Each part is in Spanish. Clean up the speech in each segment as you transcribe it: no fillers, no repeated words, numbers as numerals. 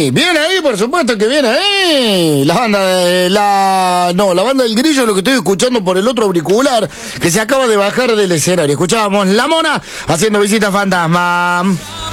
ahí, por supuesto que viene ahí. La banda del Grillo, lo que estoy escuchando por el otro auricular, que se acaba de bajar del escenario. Escuchábamos La Mona haciendo Visita Fantasma.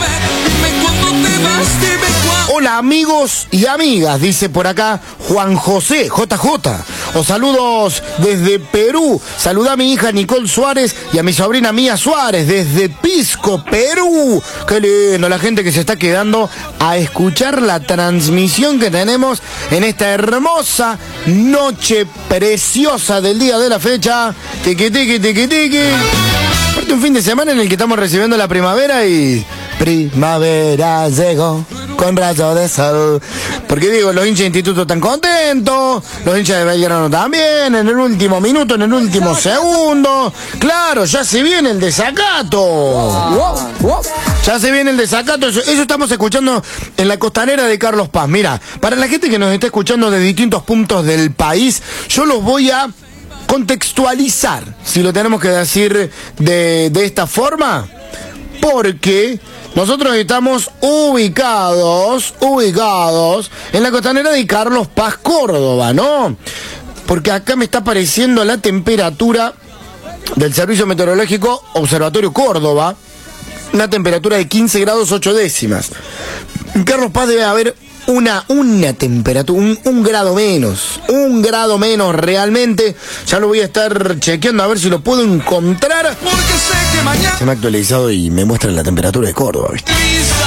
Hola amigos y amigas, dice por acá Juan José, JJ. Os saludos desde Perú. Saluda a mi hija Nicole Suárez y a mi sobrina Mía Suárez desde Pisco, Perú. Qué lindo, la gente que se está quedando a escuchar la transmisión que tenemos en esta hermosa noche preciosa del día de la fecha. Tiqui, tiqui, tiqui, tiqui. Aparte un fin de semana en el que estamos recibiendo la primavera y... Primavera llegó con rayo de sol. Porque digo, los hinchas de Instituto están contentos, los hinchas de Belgrano también, en el último minuto, en el último segundo. Claro, ya se viene el desacato. Ya se viene el desacato. Eso estamos escuchando en la costanera de Carlos Paz. Mira, para la gente que nos está escuchando de distintos puntos del país, yo los voy a contextualizar, si lo tenemos que decir de esta forma, porque nosotros estamos ubicados en la costanera de Carlos Paz, Córdoba, ¿no? Porque acá me está apareciendo la temperatura del Servicio Meteorológico Observatorio Córdoba, una temperatura de 15 grados 8 décimas. En Carlos Paz debe haber una temperatura, un grado menos realmente. Ya lo voy a estar chequeando a ver si lo puedo encontrar. Se me ha actualizado y me muestra la temperatura de Córdoba, ¿viste?